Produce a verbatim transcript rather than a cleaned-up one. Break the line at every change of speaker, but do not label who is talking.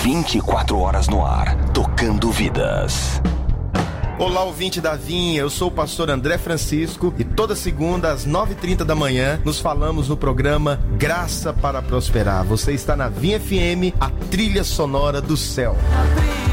vinte e quatro horas no ar, tocando vidas.
Olá, ouvinte da Vinha, eu sou o pastor André Francisco e toda segunda às nove e trinta da manhã nos falamos no programa Graça para Prosperar. Você está na Vinha F M, a trilha sonora do céu.